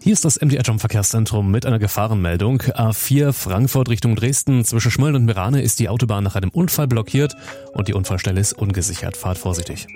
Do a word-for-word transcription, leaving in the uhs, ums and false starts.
Hier ist das M D R Jump Verkehrszentrum mit einer Gefahrenmeldung. A vier Frankfurt Richtung Dresden. Zwischen Schmölln und Merane ist die Autobahn nach einem Unfall blockiert und die Unfallstelle ist ungesichert. Fahrt vorsichtig.